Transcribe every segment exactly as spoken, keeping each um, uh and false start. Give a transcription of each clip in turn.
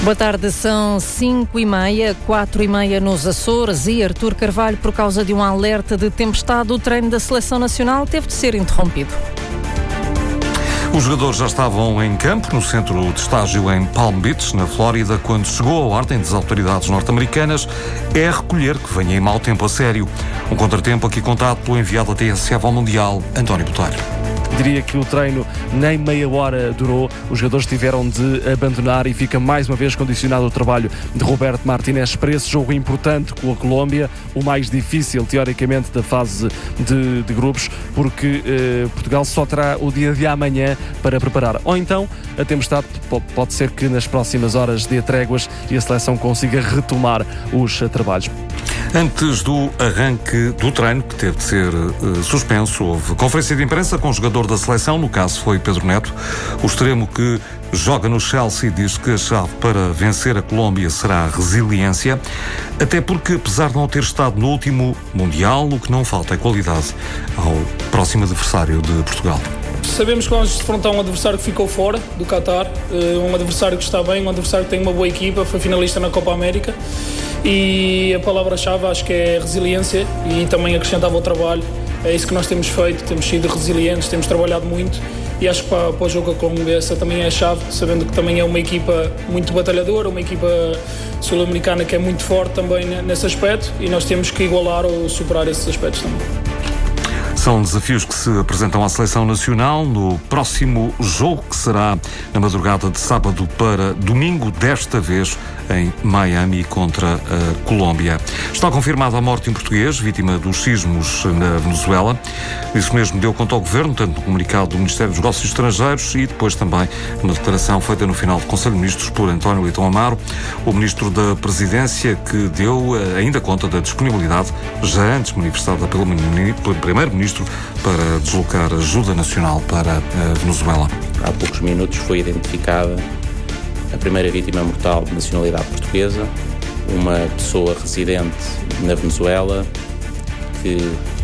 Boa tarde, são cinco e meia, quatro e meia nos Açores e Artur Carvalho, por causa de um alerta de tempestade, o treino da Seleção Nacional teve de ser interrompido. Os jogadores já estavam em campo, no centro de estágio em Palm Beach, na Flórida, quando chegou a ordem das autoridades norte-americanas é recolher que venha em mau tempo a sério. Um contratempo aqui contado pelo enviado da T S F ao Mundial, António Botelho. Diria que o treino nem meia hora durou, os jogadores tiveram de abandonar e fica mais uma vez condicionado o trabalho de Roberto Martínez para esse jogo importante com a Colômbia, o mais difícil teoricamente da fase de, de grupos, porque eh, Portugal só terá o dia de amanhã para preparar. Ou então a tempestade pode ser que nas próximas horas dê tréguas e a seleção consiga retomar os trabalhos. Antes do arranque do treino, que teve de ser uh, suspenso, houve conferência de imprensa com o jogador da seleção, no caso foi Pedro Neto. O extremo que joga no Chelsea diz que a chave para vencer a Colômbia será a resiliência, até porque, apesar de não ter estado no último Mundial, o que não falta é qualidade ao próximo adversário de Portugal. Sabemos que vamos defrontar um adversário que ficou fora do Qatar, um adversário que está bem, um adversário que tem uma boa equipa, foi finalista na Copa América, e a palavra-chave acho que é resiliência e também acrescentava o trabalho. É isso que nós temos feito, temos sido resilientes, temos trabalhado muito e acho que para, para o jogo com a Colômbia essa também é a chave, sabendo que também é uma equipa muito batalhadora, uma equipa sul-americana que é muito forte também nesse aspecto e nós temos que igualar ou superar esses aspectos também. São desafios que se apresentam à Seleção Nacional no próximo jogo, que será na madrugada de sábado para domingo, desta vez em Miami contra a Colômbia. Está confirmada a morte de um português, vítima dos sismos na Venezuela. Isso mesmo deu conta ao Governo, tanto no comunicado do Ministério dos Negócios Estrangeiros e depois também numa declaração feita no final do Conselho de Ministros por António Leitão Amaro, o Ministro da Presidência, que deu ainda conta da disponibilidade, já antes manifestada pelo Primeiro-Ministro, para deslocar ajuda nacional para a Venezuela. Há poucos minutos foi identificada a primeira vítima mortal de nacionalidade portuguesa, uma pessoa residente na Venezuela que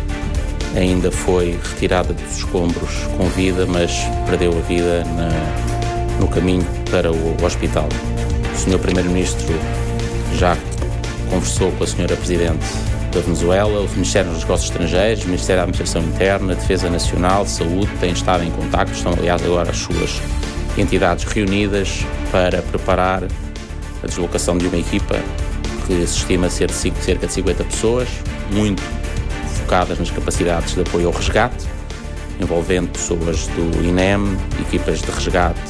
ainda foi retirada dos escombros com vida, mas perdeu a vida na, no caminho para o hospital. O senhor Primeiro-Ministro já conversou com a senhora Presidente da Venezuela, o Ministério dos Negócios Estrangeiros, o Ministério da Administração Interna, Defesa Nacional, Saúde, têm estado em contacto, estão aliás agora as suas entidades reunidas para preparar a deslocação de uma equipa que se estima ser de cerca de cinquenta pessoas, muito focadas nas capacidades de apoio ao resgate, envolvendo pessoas do I N E M, equipas de resgate,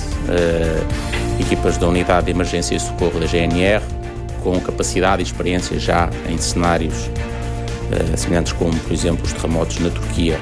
uh, equipas da Unidade de Emergência e Socorro da G N R, com capacidade e experiência já em cenários uh, semelhantes como, por exemplo, os terremotos na Turquia.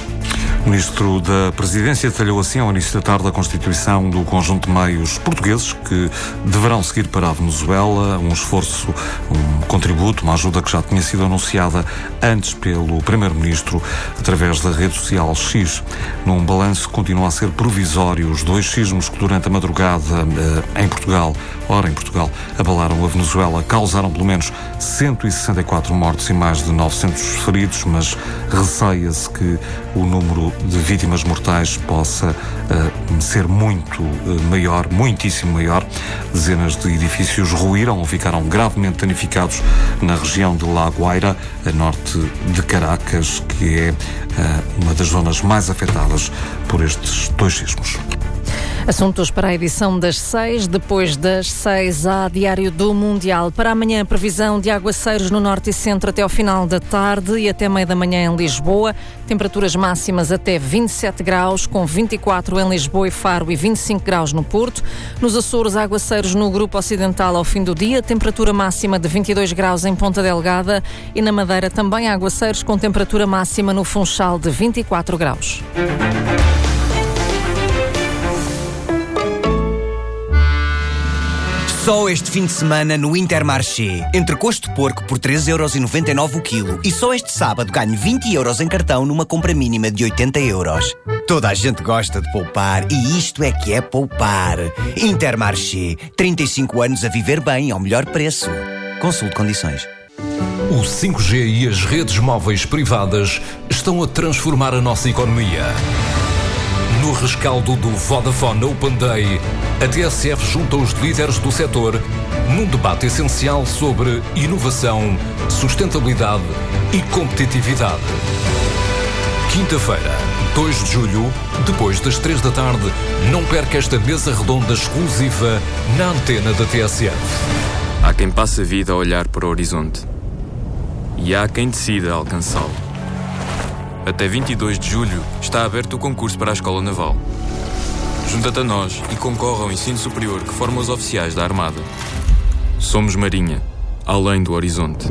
O Ministro da Presidência detalhou assim ao início da tarde a constituição do conjunto de meios portugueses que deverão seguir para a Venezuela, um esforço, um contributo, uma ajuda que já tinha sido anunciada antes pelo Primeiro-Ministro através da rede social X. Num balanço que continua a ser provisório, os dois sismos que durante a madrugada em Portugal, ora em Portugal, abalaram a Venezuela, causaram pelo menos cento e sessenta e quatro mortes e mais de novecentos feridos, mas receia-se que o número de vítimas mortais possa uh, ser muito uh, maior, muitíssimo maior. Dezenas de edifícios ruíram ou ficaram gravemente danificados na região de La Guaira, a norte de Caracas, que é uh, uma das zonas mais afetadas por estes dois sismos. Assuntos para a edição das seis. Depois das seis, há Diário do Mundial. Para amanhã, previsão de aguaceiros no norte e centro até ao final da tarde e até meia da manhã em Lisboa. Temperaturas máximas até vinte e sete graus, com vinte e quatro em Lisboa e Faro e vinte e cinco graus no Porto. Nos Açores, aguaceiros no grupo ocidental ao fim do dia. Temperatura máxima de vinte e dois graus em Ponta Delgada. E na Madeira também aguaceiros com temperatura máxima no Funchal de vinte e quatro graus. Só este fim de semana no Intermarché. Entrecosto de porco por três euros e noventa e nove o quilo. E só este sábado ganho vinte euros em cartão numa compra mínima de oitenta euros. Toda a gente gosta de poupar e isto é que é poupar. Intermarché. trinta e cinco anos a viver bem ao melhor preço. Consulte condições. O cinco G e as redes móveis privadas estão a transformar a nossa economia. No rescaldo do Vodafone Open Day, a T S F junta os líderes do setor num debate essencial sobre inovação, sustentabilidade e competitividade. Quinta-feira, dois de julho, depois das três da tarde, não perca esta mesa redonda exclusiva na antena da T S F. Há quem passe a vida a olhar para o horizonte e há quem decida alcançá-lo. Até vinte e dois de julho está aberto o concurso para a Escola Naval. Junta-te a nós e concorre ao ensino superior que forma os oficiais da Armada. Somos Marinha, além do horizonte.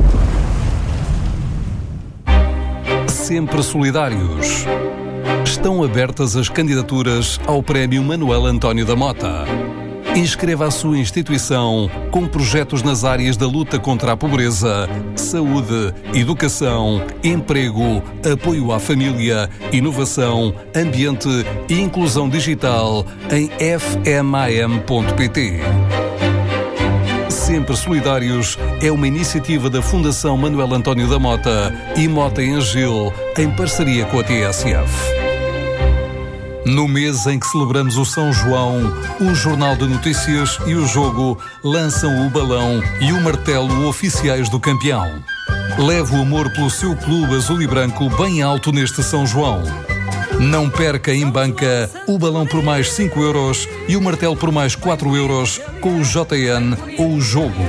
Sempre solidários. Estão abertas as candidaturas ao Prémio Manuel António da Mota. Inscreva a sua instituição com projetos nas áreas da luta contra a pobreza, saúde, educação, emprego, apoio à família, inovação, ambiente e inclusão digital em f m a m ponto p t. Sempre Solidários é uma iniciativa da Fundação Manuel António da Mota e Mota em Agil, em parceria com a T S F. No mês em que celebramos o São João, o Jornal de Notícias e o Jogo lançam o balão e o martelo oficiais do campeão. Leve o amor pelo seu clube azul e branco bem alto neste São João. Não perca em banca o balão por mais cinco euros e o martelo por mais quatro euros com o J N ou o Jogo.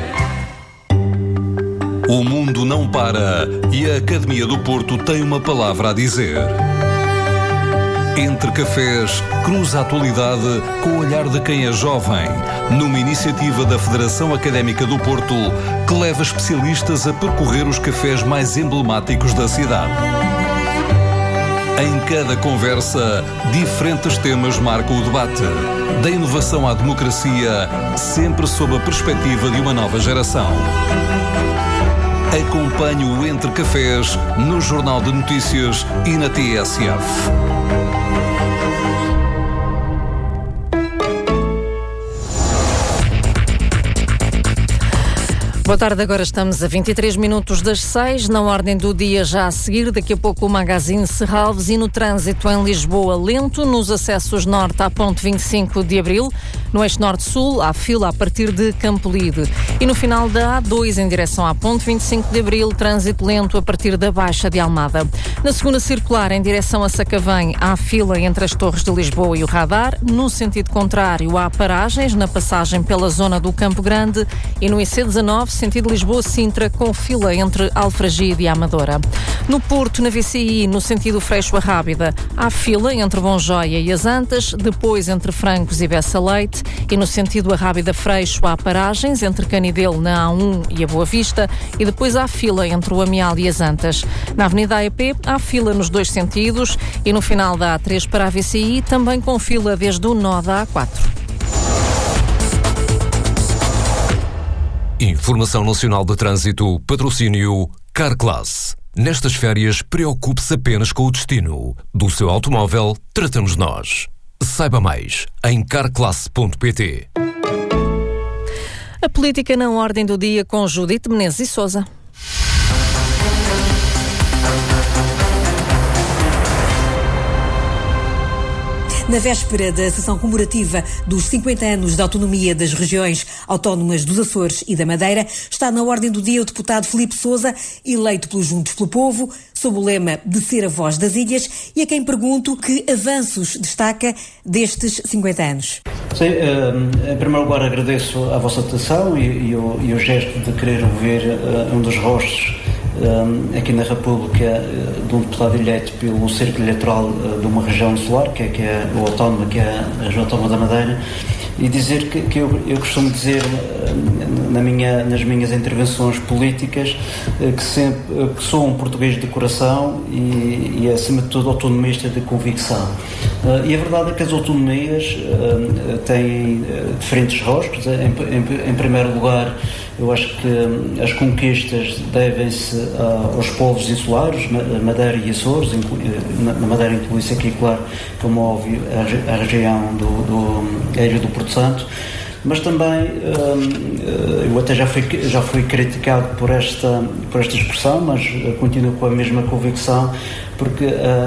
O mundo não para e a Academia do Porto tem uma palavra a dizer. Entre Cafés, cruza a atualidade com o olhar de quem é jovem, numa iniciativa da Federação Académica do Porto, que leva especialistas a percorrer os cafés mais emblemáticos da cidade. Em cada conversa, diferentes temas marcam o debate, da inovação à democracia, sempre sob a perspectiva de uma nova geração. Acompanhe o Entre Cafés no Jornal de Notícias e na T S F. Boa tarde, agora estamos a vinte e três minutos das seis, na ordem do dia já a seguir, daqui a pouco o Magazine Serralves e no trânsito em Lisboa lento, nos acessos norte à ponte vinte e cinco de Abril, no eixo norte-sul há fila a partir de Campolide e no final da A dois em direção à ponte vinte e cinco de Abril, trânsito lento a partir da Baixa de Almada. Na segunda circular em direção a Sacavém há fila entre as Torres de Lisboa e o Radar, no sentido contrário há paragens na passagem pela zona do Campo Grande e no I C dezanove sentido Lisboa-Sintra, com fila entre Alfragide e Amadora. No Porto, na V C I, no sentido Freixo-Rábida, há fila entre Bonjóia e as Antas, depois entre Francos e Bessa Leite, e no sentido Arrábida-Freixo há paragens entre Canidelo na A um e a Boa Vista, e depois há fila entre o Amial e as Antas. Na Avenida A E P há fila nos dois sentidos, e no final da A três para a V C I, também com fila desde o nó da A quatro. Informação Nacional de Trânsito, patrocínio Carclass. Nestas férias, preocupe-se apenas com o destino. Do seu automóvel, tratamos nós. Saiba mais em carclass ponto p t. A política na ordem do dia com Judite Menezes e Sousa. Na véspera da sessão comemorativa dos cinquenta anos da autonomia das regiões autónomas dos Açores e da Madeira, está na ordem do dia o deputado Filipe Sousa, eleito pelos Juntos pelo Povo, sob o lema de ser a voz das ilhas, e a quem pergunto que avanços destaca destes cinquenta anos. Sim, em primeiro lugar agradeço a vossa atenção e, e, o, e o gesto de querer ouvir um dos rostos Um, aqui na República de um deputado eleito pelo Círculo Eleitoral uh, de uma região insular, que é, que é o autónoma, que é a região autónoma da Madeira, e dizer que, que eu, eu costumo dizer uh, na minha, nas minhas intervenções políticas uh, que, sempre, uh, que sou um português de coração e, e acima de tudo autonomista de convicção. Uh, e a verdade é que as autonomias uh, têm uh, diferentes rostos. Em, em, em primeiro lugar, eu acho que as conquistas devem-se uh, aos povos insulares, Madeira e Açores, inclu- na Madeira inclui-se aqui, claro, como óbvio, a, a região do, do Ilha do Porto Santo. mas também eu até já fui, já fui criticado por esta, por esta expressão, mas continuo com a mesma convicção, porque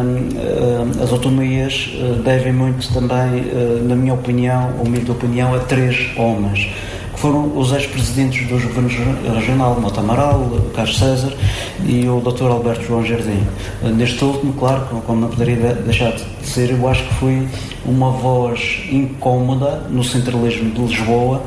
as autonomias devem muito também, na minha opinião, humilde opinião, a três homens, que foram os ex-presidentes dos governos regional, Mota Amaral, Carlos César e o doutor Alberto João Jardim. Neste último, claro, como não poderia deixar de ser, eu acho que fui uma voz incómoda no centralismo de Lisboa,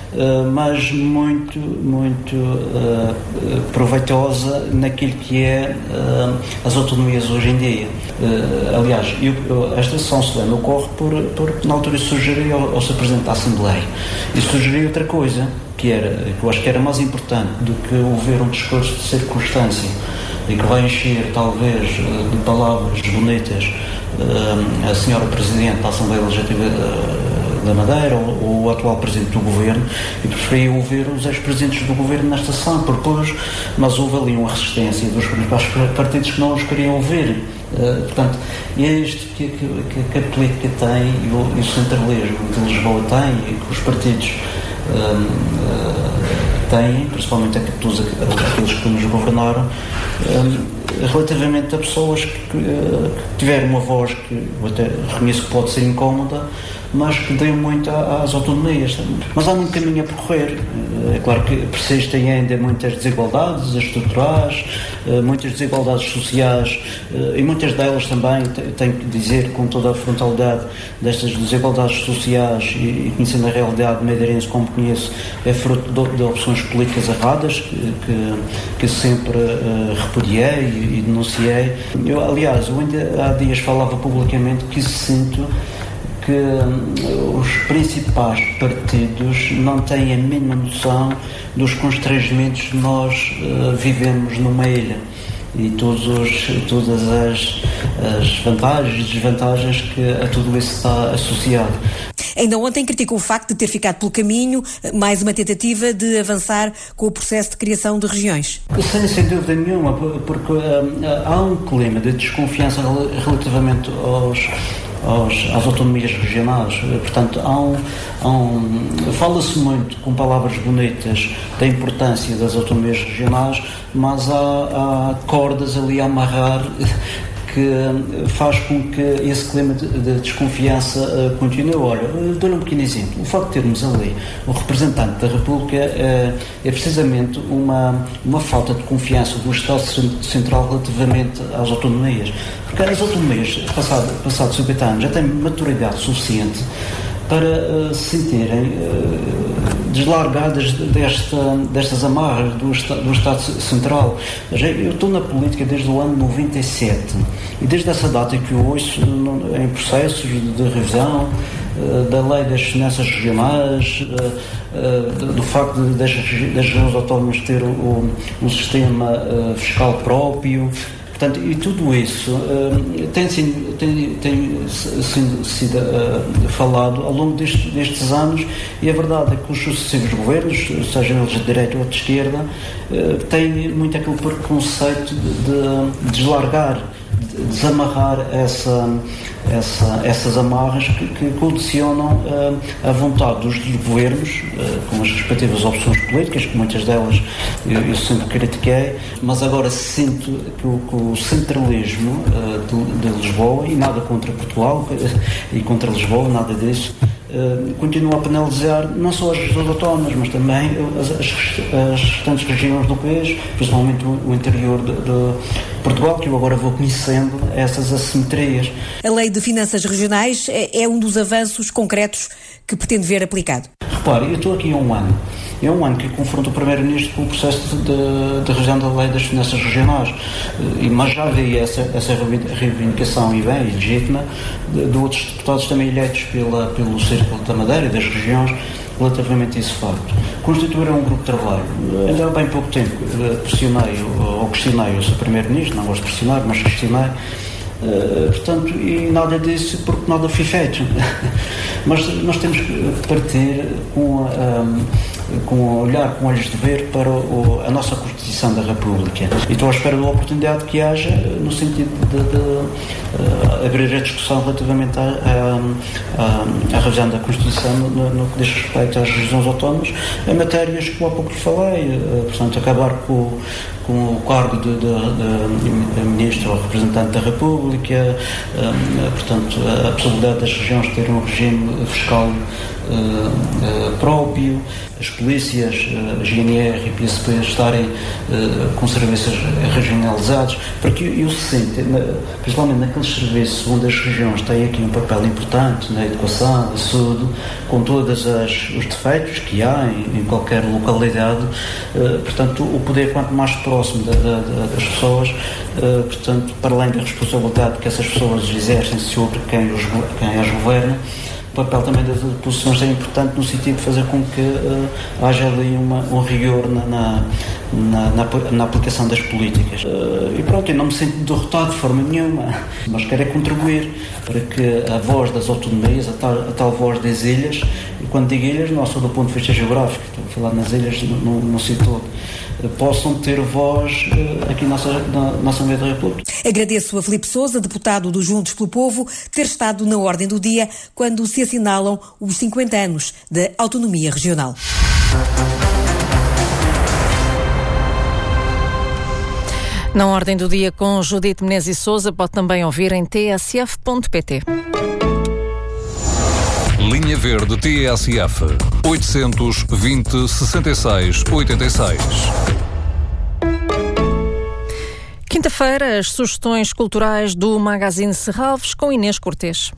mas muito, muito uh, proveitosa naquilo que é uh, as autonomias hoje em dia. Uh, aliás, eu, eu, esta sessão solene ocorre por, por, na altura, sugeri ao, ao seu Presidente da Assembleia e sugeri outra coisa, que, era, que eu acho que era mais importante do que ouvir um discurso de circunstância e que vai encher, talvez, de palavras bonitas uh, a senhora Presidente da Assembleia Legislativa uh, da Madeira ou, ou o atual Presidente do Governo, e preferi ouvir os ex-presidentes do Governo nesta sessão, propôs, mas houve ali uma resistência dos principais partidos que não os queriam ouvir. Uh, portanto, é isto que, que, que a política tem e o, e o centralismo que Lisboa tem e que os partidos uh, uh, têm, principalmente aqueles, aqueles que nos governaram, uh, relativamente a pessoas que, que, uh, que tiveram uma voz que eu até reconheço que pode ser incómoda, mas que deu muito às autonomias. Mas há muito caminho a percorrer. É claro que persistem ainda muitas desigualdades estruturais, muitas desigualdades sociais, e muitas delas também, tenho que dizer com toda a frontalidade, destas desigualdades sociais, e conhecendo a realidade madeirense como conheço, é fruto de, de opções políticas erradas, que, que, que sempre uh, repudiei e, e denunciei. Eu, aliás, eu ainda há dias falava publicamente que sinto que um, os principais partidos não têm a mínima noção dos constrangimentos que nós uh, vivemos numa ilha e todos os, todas as, as vantagens e desvantagens que a tudo isso está associado. Ainda ontem criticou o facto de ter ficado pelo caminho mais uma tentativa de avançar com o processo de criação de regiões. Sem, sem dúvida nenhuma, porque uh, há um clima de desconfiança relativamente aos Aos, às autonomias regionais. Portanto, há um, há um, fala-se muito com palavras bonitas da importância das autonomias regionais, mas há, há cordas ali a amarrar que faz com que esse clima de, de desconfiança uh, continue. Olha, dou-lhe um pequeno exemplo. O facto de termos ali o representante da República uh, é precisamente uma, uma falta de confiança do Estado Central relativamente às autonomias. Porque as autonomias, passados passado cinquenta anos, já têm maturidade suficiente para uh, se sentirem uh, deslargadas desta, destas amarras do, do Estado Central. Eu estou na política desde o ano noventa e sete e desde essa data que eu ouço no, em processos de revisão uh, da lei das finanças regionais, uh, uh, do facto de, das, das regiões autónomas ter o, um sistema uh, fiscal próprio. Portanto, e tudo isso uh, tem, sido, tem, tem sido, sido uh, falado ao longo deste, destes anos, e a verdade é que os sucessivos governos, sejam eles de direita ou de esquerda, uh, têm muito aquele preconceito de, de deslargar, de desamarrar essa, essa, essas amarras que, que condicionam uh, a vontade dos, dos governos, uh, com as respectivas opções políticas, que muitas delas eu, eu sempre critiquei, mas agora sinto que o, que o centralismo uh, de, de Lisboa, e nada contra Portugal e contra Lisboa, nada disso, Uh, continua a penalizar não só as regiões autónomas, mas também as, as, as restantes regiões do país, principalmente o, o interior de, de Portugal, que eu agora vou conhecendo essas assimetrias. A Lei de Finanças Regionais é, é um dos avanços concretos que pretende ver aplicado. Repare, eu estou aqui há um ano. É um ano que confronto o Primeiro-Ministro com o processo de, de revisão da Lei das Finanças Regionais. E, mas já havia essa, essa reivindicação, e bem, legítima, de, de outros deputados também eleitos pela, pelo Círculo da Madeira e das regiões, relativamente a esse facto. Constituíram um grupo de trabalho. Ainda há bem pouco tempo pressionei, ou questionei o seu Primeiro-Ministro, não gosto de pressionar, mas questionei. Uh, portanto, e nada disso porque nada foi feito. Mas nós temos que partir com a, com olhar com olhos de ver para o, a nossa Constituição da República. E estou à espera da oportunidade que haja no sentido de, de uh, abrir a discussão relativamente à, à, à revisão da Constituição no, no que diz respeito às regiões autónomas, em matérias que há pouco lhe falei, uh, portanto, acabar com, com o cargo de, de, de ministro ou representante da República, uh, portanto, a possibilidade das regiões terem um regime fiscal Uh, uh, próprio, as polícias, uh, a G N R e o P S P estarem uh, com serviços regionalizados, porque eu, eu sinto, principalmente naqueles serviços onde as regiões têm aqui um papel importante, na educação, na saúde, com todos os defeitos que há em, em qualquer localidade, uh, portanto, o poder quanto mais próximo da, da, das pessoas, uh, portanto, para além da responsabilidade que essas pessoas exercem sobre quem, os, quem as governa, o papel também das oposições é importante no sentido de fazer com que uh, haja ali uma, um rigor na, na, na, na, na aplicação das políticas. Uh, e pronto, eu não me sinto derrotado de forma nenhuma, mas quero é contribuir para que a voz das autonomias, a tal, a tal voz das ilhas, e quando digo ilhas, não só do ponto de vista geográfico, estou a falar nas ilhas no, no, no sítio todo, possam ter voz aqui na nossa, na, na Assembleia da República. Agradeço a Filipe Sousa, deputado do Juntos pelo Povo, ter estado na ordem do dia quando se assinalam os cinquenta anos da autonomia regional. Na ordem do dia com Judite Menezes e Sousa, pode também ouvir em t s f ponto p t. Linha Verde T S F oitocentos e vinte, sessenta e seis, oitenta e seis. Quinta-feira, as sugestões culturais do Magazine Serralves com Inês Cortês.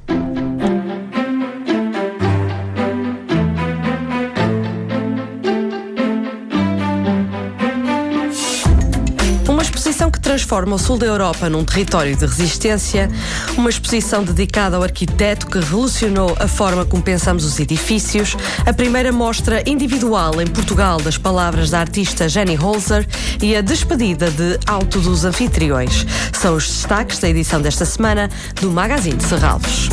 Que transforma o sul da Europa num território de resistência, uma exposição dedicada ao arquiteto que revolucionou a forma como pensamos os edifícios, a primeira mostra individual em Portugal das palavras da artista Jenny Holzer e a despedida de Auto dos Anfitriões. São os destaques da edição desta semana do Magazine de Serralves.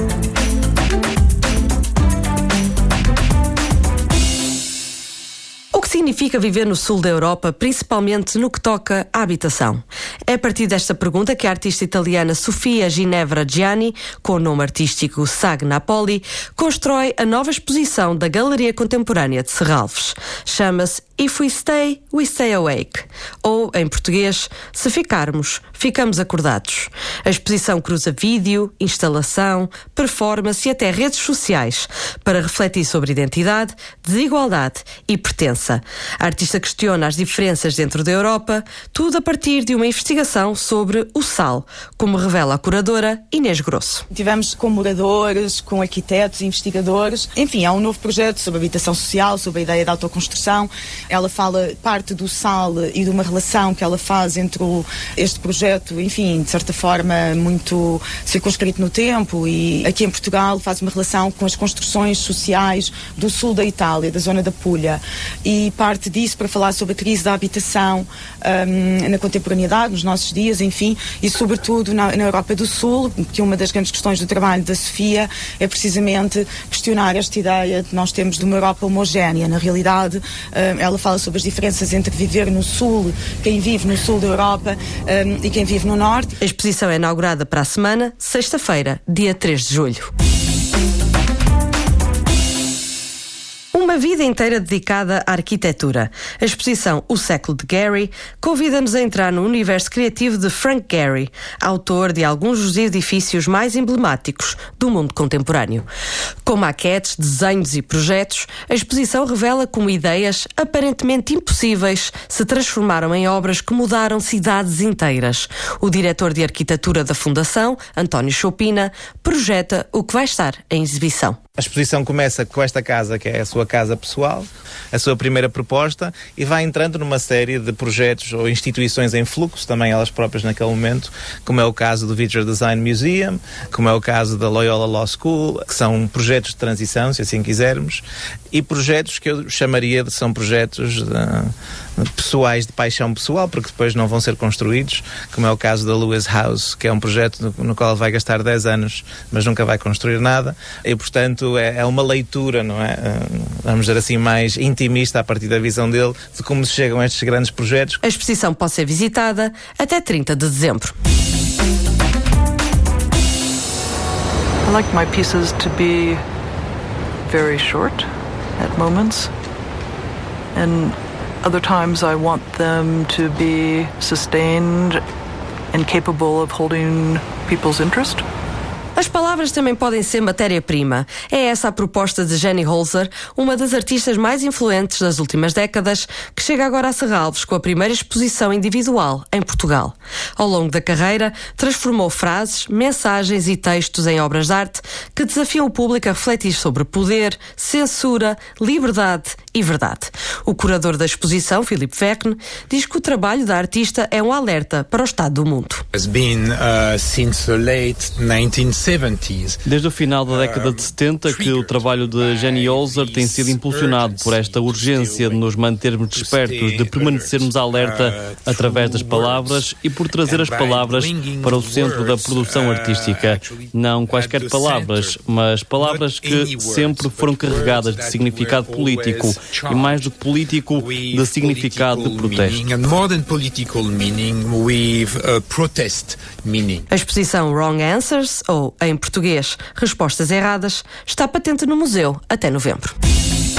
O que significa viver no sul da Europa, principalmente no que toca à habitação? É a partir desta pergunta que a artista italiana Sofia Ginevra Gianni, com o nome artístico Sag Napoli, constrói a nova exposição da Galeria Contemporânea de Serralves. Chama-se If We Stay, We Stay Awake. Ou, em português, se ficarmos, ficamos acordados. A exposição cruza vídeo, instalação, performance e até redes sociais para refletir sobre identidade, desigualdade e pertença. A artista questiona as diferenças dentro da Europa, tudo a partir de uma investigação sobre o sal, como revela a curadora Inês Grosso. Tivemos com moradores, com arquitetos, investigadores, enfim, há um novo projeto sobre habitação social, sobre a ideia da autoconstrução. Ela fala parte do sal e de uma relação que ela faz entre o, este projeto, enfim, de certa forma muito circunscrito no tempo, e aqui em Portugal faz uma relação com as construções sociais do sul da Itália, da zona da Puglia, e parte disso para falar sobre a crise da habitação um, na contemporaneidade, nos nossos dias, enfim, e sobretudo na, na Europa do Sul, que uma das grandes questões do trabalho da Sofia é precisamente questionar esta ideia que nós temos de uma Europa homogénea. Na realidade, um, ela fala sobre as diferenças entre viver no sul, quem vive no sul da Europa um, e quem vive no norte. A exposição é inaugurada para a semana, sexta-feira, dia três de julho. Uma vida inteira dedicada à arquitetura. A exposição O Século de Gehry convida-nos a entrar no universo criativo de Frank Gehry, autor de alguns dos edifícios mais emblemáticos do mundo contemporâneo. Com maquetes, desenhos e projetos, a exposição revela como ideias aparentemente impossíveis se transformaram em obras que mudaram cidades inteiras. O diretor de arquitetura da Fundação, António Chopina, projeta o que vai estar em exibição. A exposição começa com esta casa, que é a sua casa pessoal, a sua primeira proposta, e vai entrando numa série de projetos ou instituições em fluxo, também elas próprias naquele momento, como é o caso do Visual Design Museum, como é o caso da Loyola Law School, que são projetos de transição, se assim quisermos, e projetos que eu chamaria de são projetos de, pessoais, de paixão pessoal, porque depois não vão ser construídos, como é o caso da Lewis House, que é um projeto no, no qual vai gastar dez anos, mas nunca vai construir nada, e portanto é, é uma leitura, não é? vamos dizer assim, mais intimista a partir da visão dele de como se chegam a estes grandes projetos. A exposição pode ser visitada até trinta de dezembro. I like my pieces to be very short at moments, and other times I want them to be sustained and capable of holding people's interest. As palavras também podem ser matéria-prima. É essa a proposta de Jenny Holzer, uma das artistas mais influentes das últimas décadas, que chega agora a Serralves com a primeira exposição individual em Portugal. Ao longo da carreira, transformou frases, mensagens e textos em obras de arte que desafiam o público a refletir sobre poder, censura, liberdade e verdade. O curador da exposição, Philip Vecne, diz que o trabalho da artista é um alerta para o estado do mundo. Been, uh, since the late nineteen seventies. Desde o final da década de setenta que o trabalho de Jenny Holzer tem sido impulsionado por esta urgência de nos mantermos despertos, de permanecermos alerta através das palavras e por trazer as palavras para o centro da produção artística. Não quaisquer palavras, mas palavras que sempre foram carregadas de significado político e, mais do que político, de significado de protesto. A exposição Wrong Answers, ou em português, Respostas Erradas, está patente no museu até novembro.